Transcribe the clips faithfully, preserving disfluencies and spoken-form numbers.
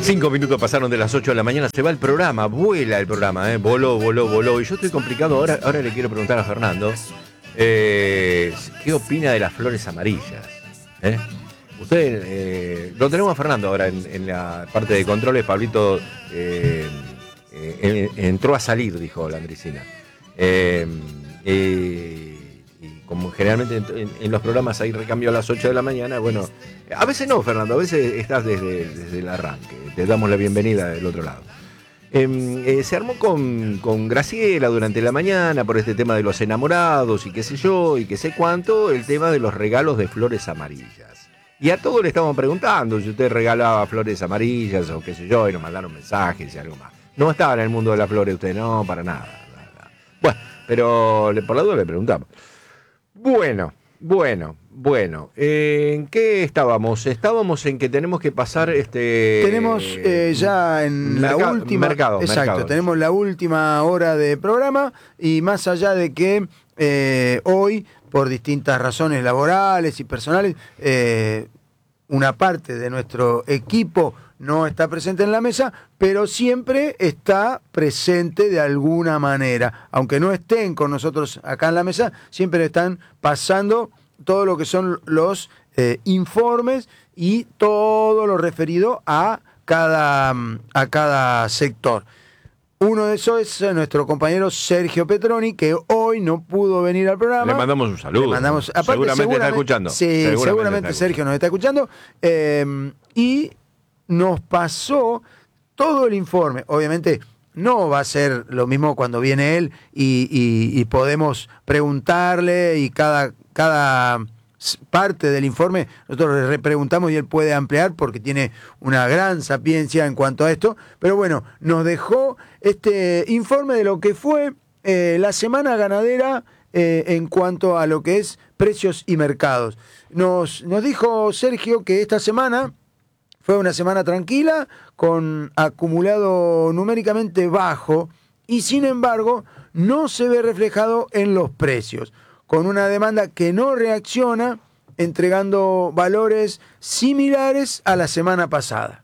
Cinco minutos pasaron de las ocho de la mañana, se va el programa, vuela el programa, ¿eh? voló, voló, voló. Y yo estoy complicado, ahora, ahora le quiero preguntar a Fernando, eh, ¿qué opina de las flores amarillas? ¿Eh? Usted, eh, lo tenemos a Fernando ahora en, en la parte de controles. Pablito eh, eh, entró a salir, dijo la Andricina. Eh, eh, y como generalmente en, en los programas hay recambio a las ocho de la mañana, bueno, a veces no, Fernando, a veces estás desde, desde el arranque. Te damos la bienvenida del otro lado. Eh, eh, se armó con, con Graciela durante la mañana por este tema de los enamorados y qué sé yo, y qué sé cuánto, el tema de los regalos de flores amarillas. Y a todos le estamos preguntando si usted regalaba flores amarillas o qué sé yo, y nos mandaron mensajes y algo más. No estaba en el mundo de las flores usted, no, para nada. nada. Bueno, pero por la duda le preguntamos. Bueno, bueno, bueno. Eh, ¿En qué estábamos? Estábamos en que tenemos que pasar este. Tenemos eh, ya en mercado, la última. Mercado, exacto, mercado. Tenemos la última hora de programa y más allá de que eh, hoy, por distintas razones laborales y personales, eh, una parte de nuestro equipo no está presente en la mesa, pero siempre está presente de alguna manera. Aunque no estén con nosotros acá en la mesa, siempre están pasando todo lo que son los eh, informes y todo lo referido a cada, a cada sector. Uno de esos es nuestro compañero Sergio Petroni, que hoy no pudo venir al programa. Le mandamos un saludo. Le mandamos, aparte, seguramente, seguramente está escuchando. Sí, seguramente, seguramente está Sergio escuchando. Nos está escuchando. Eh, y nos pasó todo el informe. Obviamente no va a ser lo mismo cuando viene él y, y, y podemos preguntarle y cada, cada parte del informe nosotros le repreguntamos y él puede ampliar porque tiene una gran sapiencia en cuanto a esto. Pero bueno, nos dejó este informe de lo que fue eh, la semana ganadera eh, en cuanto a lo que es precios y mercados. Nos, nos dijo Sergio que esta semana fue una semana tranquila, con acumulado numéricamente bajo y sin embargo no se ve reflejado en los precios, con una demanda que no reacciona, entregando valores similares a la semana pasada.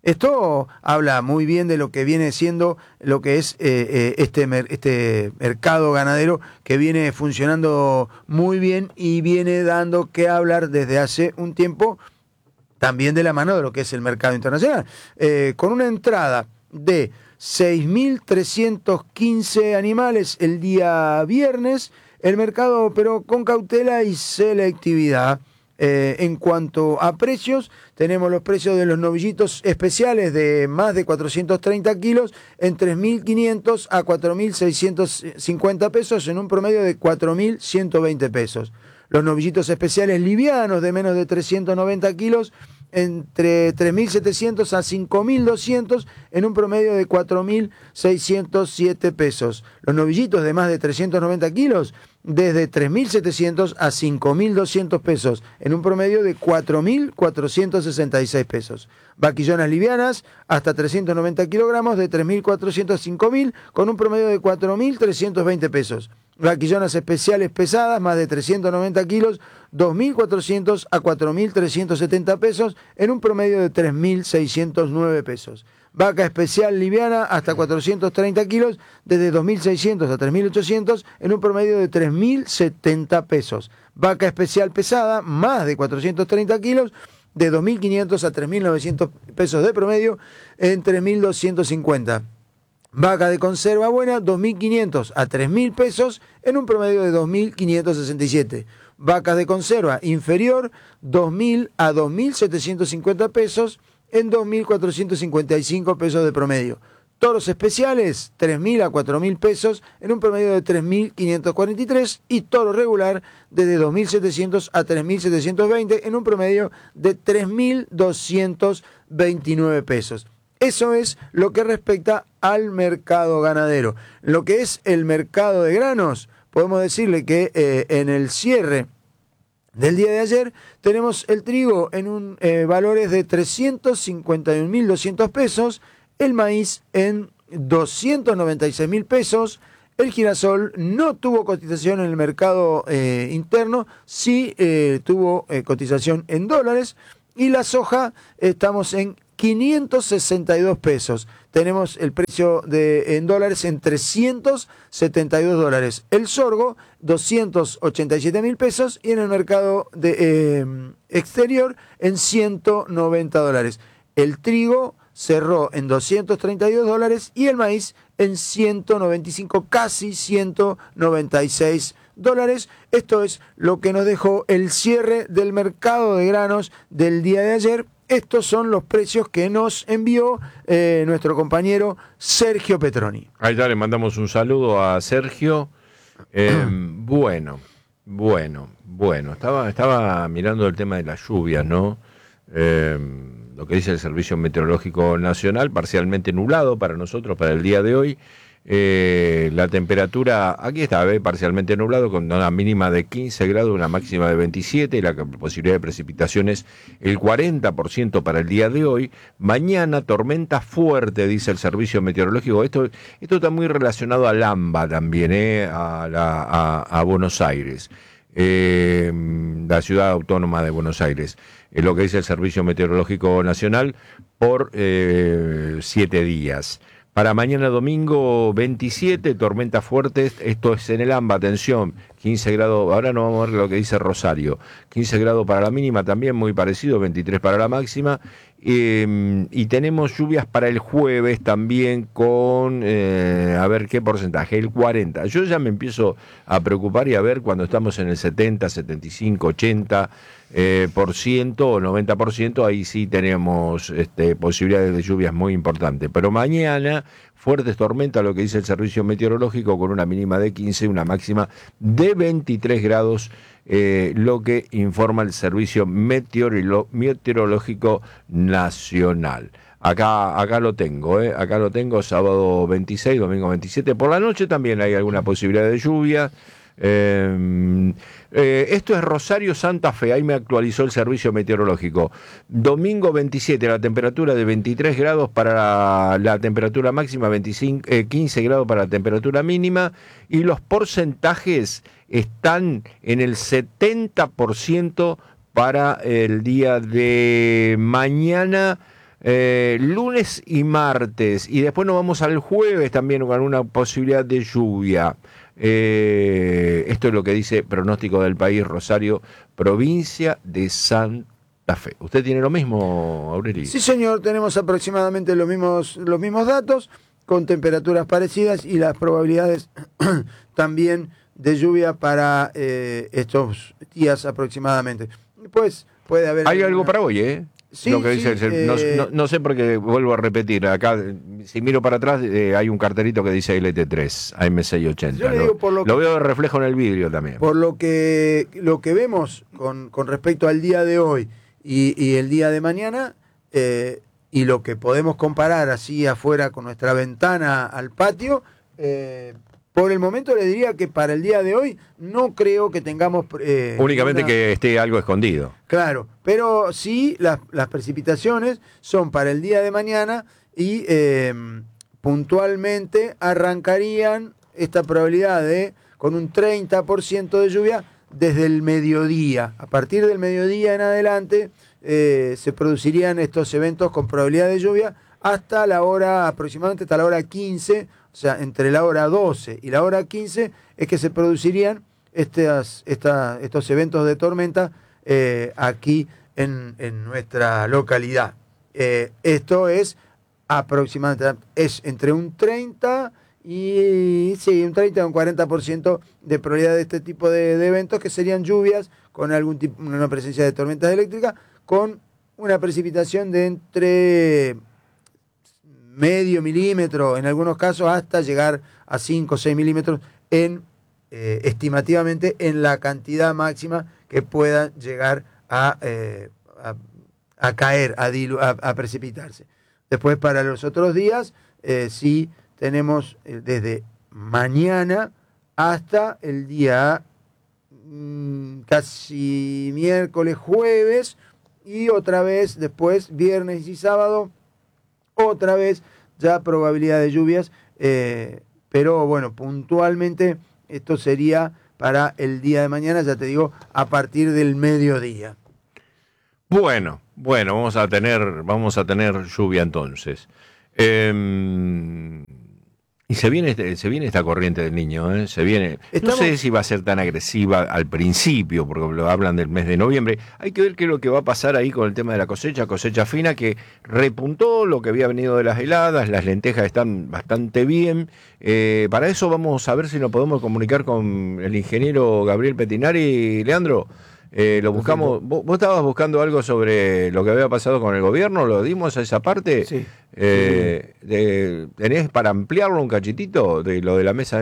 Esto habla muy bien de lo que viene siendo lo que es eh, eh, este, mer- este mercado ganadero que viene funcionando muy bien y viene dando que hablar desde hace un tiempo, también de la mano de lo que es el mercado internacional, eh, con una entrada de seis mil trescientos quince animales el día viernes. El mercado operó con cautela y selectividad. Eh, en cuanto a precios, tenemos los precios de los novillitos especiales de más de cuatrocientos treinta kilos en tres mil quinientos a cuatro mil seiscientos cincuenta pesos, en un promedio de cuatro mil ciento veinte pesos. Los novillitos especiales livianos de menos de trescientos noventa kilos entre tres mil setecientos a cinco mil doscientos en un promedio de cuatro mil seiscientos siete pesos. Los novillitos de más de trescientos noventa kilos desde tres mil setecientos a cinco mil doscientos pesos en un promedio de cuatro mil cuatrocientos sesenta y seis pesos. Vaquillonas livianas hasta trescientos noventa kilogramos de tres mil cuatrocientos a cinco mil con un promedio de cuatro mil trescientos veinte pesos. Vaquillonas especiales pesadas, más de trescientos noventa kilos, dos mil cuatrocientos a cuatro mil trescientos setenta pesos, en un promedio de tres mil seiscientos nueve pesos. Vaca especial liviana hasta cuatrocientos treinta kilos, desde dos mil seiscientos a tres mil ochocientos, en un promedio de tres mil setenta pesos. Vaca especial pesada, más de cuatrocientos treinta kilos, de dos mil quinientos a tres mil novecientos pesos de promedio, en tres mil doscientos cincuenta. Vaca de conserva buena, dos mil quinientos a tres mil pesos, en un promedio de dos mil quinientos sesenta y siete. Vacas de conserva inferior, dos mil a dos mil setecientos cincuenta pesos, en dos mil cuatrocientos cincuenta y cinco pesos de promedio. Toros especiales, tres mil a cuatro mil pesos, en un promedio de tres mil quinientos cuarenta y tres. Y toro regular, desde dos mil setecientos a tres mil setecientos veinte, en un promedio de tres mil doscientos veintinueve pesos. Eso es lo que respecta al mercado ganadero. Lo que es el mercado de granos, podemos decirle que eh, en el cierre del día de ayer tenemos el trigo en un eh, valores de trescientos cincuenta y un mil doscientos pesos, el maíz en doscientos noventa y seis mil pesos, el girasol no tuvo cotización en el mercado eh, interno, sí eh, tuvo eh, cotización en dólares, y la soja estamos en quinientos sesenta y dos pesos. Tenemos el precio de, en dólares en trescientos setenta y dos dólares. El sorgo, doscientos ochenta y siete mil pesos. Y en el mercado de, eh, exterior, en ciento noventa dólares. El trigo cerró en doscientos treinta y dos dólares y el maíz en ciento noventa y cinco, casi ciento noventa y seis dólares. Esto es lo que nos dejó el cierre del mercado de granos del día de ayer. Estos son los precios que nos envió eh, nuestro compañero Sergio Petroni. Ahí ya le mandamos un saludo a Sergio. Eh, bueno, bueno, bueno. Estaba, estaba mirando el tema de las lluvias, ¿no? Eh, lo que dice el Servicio Meteorológico Nacional, parcialmente nublado para nosotros, para el día de hoy. Eh, la temperatura, aquí está, ¿ve? Parcialmente nublado, con una mínima de quince grados, una máxima de veintisiete, y la posibilidad de precipitaciones el cuarenta por ciento para el día de hoy. Mañana, tormenta fuerte, dice el Servicio Meteorológico. Esto, esto está muy relacionado al AMBA también, ¿eh? a, la, a, a Buenos Aires, eh, la ciudad autónoma de Buenos Aires. Es lo que dice el Servicio Meteorológico Nacional por eh, siete días. Para mañana domingo veintisiete, tormentas fuertes, esto es en el AMBA, atención, quince grados, ahora no vamos a ver lo que dice Rosario, quince grados para la mínima también, muy parecido, veintitrés para la máxima, eh, y tenemos lluvias para el jueves también con, eh, a ver qué porcentaje, el cuarenta. Yo ya me empiezo a preocupar y a ver cuando estamos en el setenta, setenta y cinco, ochenta eh, por ciento o noventa por ciento, ahí sí tenemos este, posibilidades de lluvias muy importantes. Pero mañana, fuertes tormentas, lo que dice el Servicio Meteorológico, con una mínima de quince y una máxima de veintitrés grados, eh, lo que informa el Servicio Meteorolo- Meteorológico Nacional. Acá, acá lo tengo, ¿eh? acá lo tengo, sábado veintiséis, domingo veintisiete. Por la noche también hay alguna posibilidad de lluvia. Eh, eh, esto es Rosario Santa Fe, ahí me actualizó el Servicio Meteorológico. Domingo veintisiete, la temperatura de veintitrés grados para la, la temperatura máxima, veinticinco, eh, quince grados para la temperatura mínima, y los porcentajes están en el setenta por ciento para el día de mañana, eh, lunes y martes, y después nos vamos al jueves también con alguna posibilidad de lluvia. Eh, esto es lo que dice Pronóstico del País, Rosario, provincia de Santa Fe. ¿Usted tiene lo mismo, Aurelio? Sí, señor, tenemos aproximadamente los mismos, los mismos datos, con temperaturas parecidas y las probabilidades también de lluvia para eh, estos días aproximadamente. Pues puede haber... Hay alguna... algo para hoy, ¿eh? Sí, lo que sí, dice el, eh... no, no, no sé por qué, vuelvo a repetir, acá si miro para atrás eh, hay un cartelito que dice L T tres, A M seiscientos ochenta. Yo le digo por lo, lo, que, lo veo de reflejo en el vidrio también. Por lo que lo que vemos con, con respecto al día de hoy y, y el día de mañana, eh, y lo que podemos comparar así afuera con nuestra ventana al patio, eh, por el momento le diría que para el día de hoy no creo que tengamos... Eh, Únicamente una... que esté algo escondido. Claro, pero sí las, las precipitaciones son para el día de mañana y eh, puntualmente arrancarían esta probabilidad de con un treinta por ciento de lluvia desde el mediodía. A partir del mediodía en adelante eh, se producirían estos eventos con probabilidad de lluvia hasta la hora, aproximadamente hasta la hora quince, o sea, entre la hora doce y la hora quince es que se producirían estas, esta, estos eventos de tormenta eh, aquí en, en nuestra localidad. Eh, esto es aproximadamente, es entre un treinta y sí, un treinta o un cuarenta por ciento de probabilidad de este tipo de, de eventos, que serían lluvias con algún tipo, una presencia de tormentas eléctricas, con una precipitación de entre medio milímetro, en algunos casos hasta llegar a cinco o seis milímetros en, eh, estimativamente en la cantidad máxima que pueda llegar a, eh, a, a caer, a, dilu a, a precipitarse. Después para los otros días, eh, sí tenemos eh, desde mañana hasta el día mmm, casi miércoles, jueves, y otra vez después viernes y sábado, otra vez ya probabilidad de lluvias, eh, pero bueno, puntualmente esto sería para el día de mañana, ya te digo, a partir del mediodía. Bueno, Bueno, vamos a tener, vamos a tener lluvia entonces. Eh, y se viene, este- se viene esta corriente del niño, ¿eh? Se viene. Estamos- No sé si va a ser tan agresiva al principio, porque lo hablan del mes de noviembre. Hay que ver qué es lo que va a pasar ahí con el tema de la cosecha, cosecha fina, que repuntó lo que había venido de las heladas, las lentejas están bastante bien. Eh, para eso vamos a ver si nos podemos comunicar con el ingeniero Gabriel Petinari. Leandro, eh, lo buscamos. ¿Vos, vos estabas buscando algo sobre lo que había pasado con el gobierno? ¿Lo dimos a esa parte? Sí. Eh, de- ¿Tenés para ampliarlo un cachitito de lo de la mesa